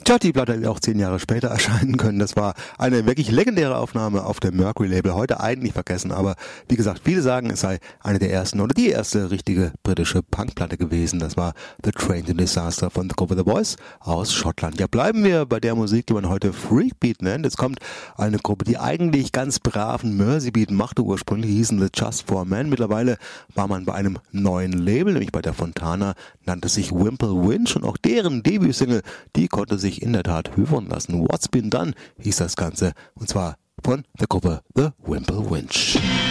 Tja, die Platte hätte auch 10 Jahre später erscheinen können. Das war eine wirklich legendäre Aufnahme auf dem Mercury-Label. Heute eigentlich vergessen, aber wie gesagt, viele sagen, es sei eine der ersten oder die erste richtige britische Punkplatte gewesen. Das war The Train to Disaster von The Cover the Boys aus Schottland. Ja, bleiben wir bei der Musik, die man heute Freakbeat nennt. Jetzt kommt eine Gruppe, die eigentlich ganz braven Merseybeat machte. Ursprünglich hießen The Just for Men. Mittlerweile war man bei einem neuen Label, nämlich bei der Fontana, nannte sich Wimple Winch und auch deren Debütsingle, die konnte sich in der Tat hören lassen. What's Been Done hieß das Ganze, und zwar von der Gruppe The Wimple Winch.